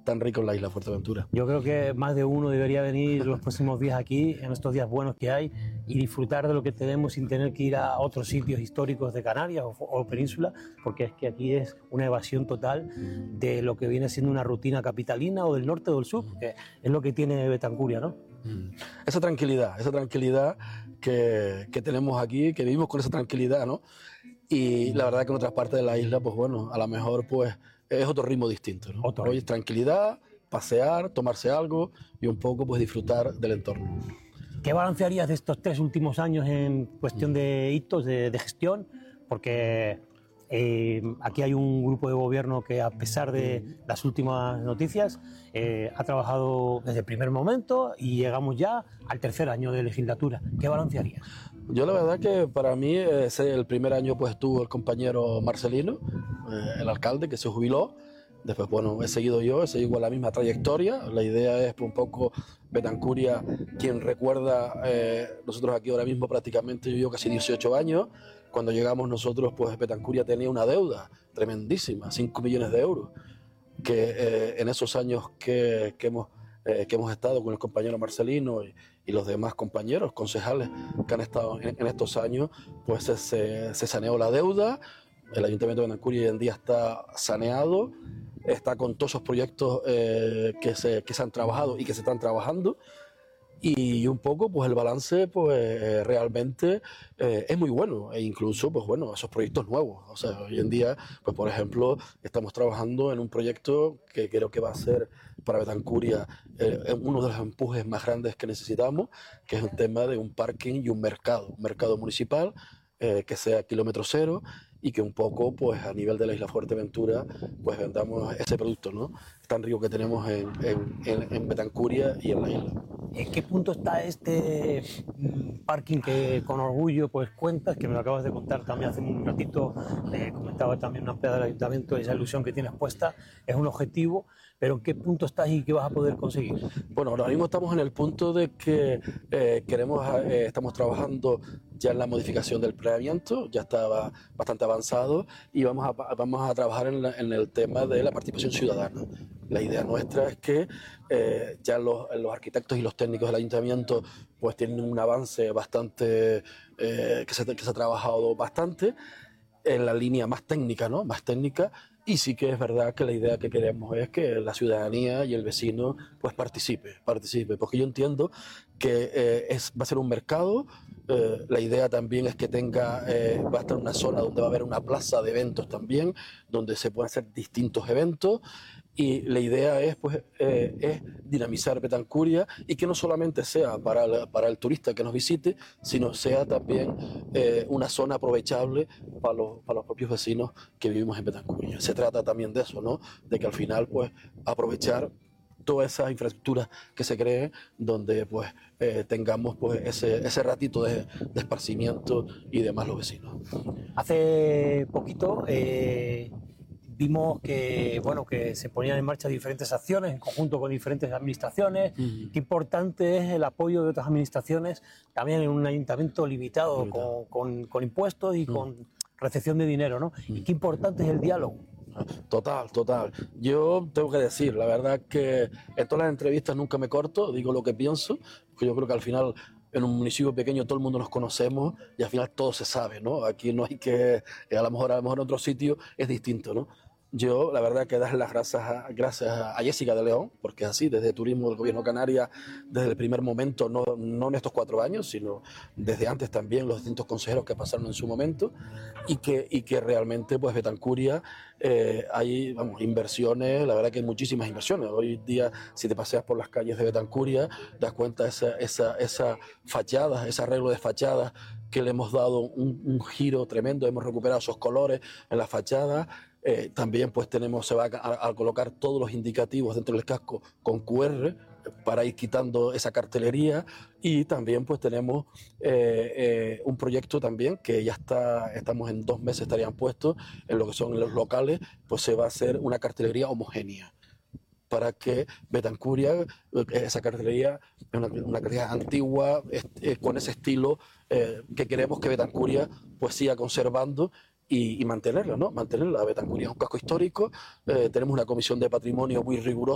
tan rico en la isla de Fuerteventura. Yo creo que más de uno debería venir los próximos días aquí, en estos días buenos que hay, y disfrutar de lo que tenemos sin tener que ir a otros sitios históricos de Canarias o península, porque es que aquí es una evasión total de lo que viene siendo una rutina capitalina o del norte o del sur, que es lo que tiene Betancuria, ¿no? Esa tranquilidad que tenemos aquí, que vivimos con esa tranquilidad, ¿no? Y la verdad que en otras partes de la isla, pues bueno, a lo mejor pues es otro ritmo distinto, ¿no? Hoy es tranquilidad, pasear, tomarse algo y un poco pues disfrutar del entorno. ¿Qué balance harías de estos 3 últimos años en cuestión de hitos de gestión? Porque aquí hay un grupo de gobierno que, a pesar de las últimas noticias, ha trabajado desde el primer momento y llegamos ya al 3er año de legislatura. ¿Qué balance harías? Yo la verdad que para mí el primer año pues estuvo el compañero Marcelino, el alcalde, que se jubiló. Después, bueno, he seguido con la misma trayectoria. La idea es un poco Betancuria, quien recuerda, nosotros aquí ahora mismo prácticamente, yo llevo casi 18 años. Cuando llegamos nosotros, pues Betancuria tenía una deuda tremendísima, 5 millones de euros, que en esos años que hemos estado con el compañero Marcelino y los demás compañeros concejales que han estado en estos años, pues se saneó la deuda. El Ayuntamiento de Betancuria hoy en día está saneado, está con todos esos proyectos que se han trabajado y que se están trabajando, y un poco pues el balance pues realmente es muy bueno, e incluso pues bueno, esos proyectos nuevos. O sea, hoy en día pues por ejemplo estamos trabajando en un proyecto que creo que va a ser para Betancuria uno de los empujes más grandes que necesitamos, que es un tema de un parking y un mercado municipal, que sea kilómetro cero, y que un poco pues a nivel de la isla Fuerteventura pues vendamos ese producto, ¿no?, tan rico que tenemos en Betancuria y en la isla. ¿En qué punto está este parking que con orgullo pues cuentas, que me lo acabas de contar también hace un ratito? Comentaba también una empleada del ayuntamiento, esa ilusión que tienes puesta es un objetivo, pero ¿en qué punto estás y qué vas a poder conseguir? Bueno, ahora mismo estamos en el punto de que estamos trabajando ya en la modificación del planeamiento, ya estaba bastante avanzado, y vamos a trabajar en el tema de la participación ciudadana. La idea nuestra es que ya los arquitectos y los técnicos del ayuntamiento pues tienen un avance bastante, que se ha trabajado bastante en la línea más técnica, ¿no?, más técnica. Y sí que es verdad que la idea que queremos es que la ciudadanía y el vecino pues participe, porque yo entiendo que va a ser un mercado. La idea también es que va a estar una zona donde va a haber una plaza de eventos también, donde se pueden hacer distintos eventos, y la idea es dinamizar Betancuria, y que no solamente sea para el turista que nos visite, sino sea también una zona aprovechable para los propios vecinos que vivimos en Betancuria. Se trata también de eso, ¿no?, de que al final pues aprovechar todas esas infraestructuras que se creen, donde pues tengamos pues ese ratito de esparcimiento y demás los vecinos. Hace poquito vimos que, bueno, que se ponían en marcha diferentes acciones en conjunto con diferentes administraciones. Qué importante es el apoyo de otras administraciones también en un ayuntamiento limitado. Con impuestos y con recepción de dinero, ¿no? Y qué importante es el diálogo. Total. Yo tengo que decir, la verdad que en todas las entrevistas nunca me corto, digo lo que pienso, porque yo creo que al final en un municipio pequeño todo el mundo nos conocemos y al final todo se sabe, ¿no? Aquí no hay que, a lo mejor en otro sitio es distinto, ¿no? Yo, la verdad, que dar las gracias a Jessica de León, porque es así, desde Turismo del Gobierno de Canarias, desde el primer momento, no en estos 4 años, sino desde antes también, los distintos consejeros que pasaron en su momento, y que realmente, pues, Betancuria, hay, vamos, inversiones, la verdad que hay muchísimas inversiones. Hoy día, si te paseas por las calles de Betancuria, te das cuenta de esa fachada, ese arreglo de fachadas, que le hemos dado un giro tremendo, hemos recuperado esos colores en la fachada. También pues se va a colocar todos los indicativos dentro del casco con QR para ir quitando esa cartelería, y también pues tenemos un proyecto también que ya estamos en 2 meses, estarían puestos en lo que son los locales, pues se va a hacer una cartelería homogénea para que Betancuria, esa cartelería es una cartelería antigua, con ese estilo que queremos que Betancuria pues siga conservando y mantenerla, ¿no? Mantenerla. Betancuria es un casco histórico, tenemos una comisión de patrimonio muy rigurosa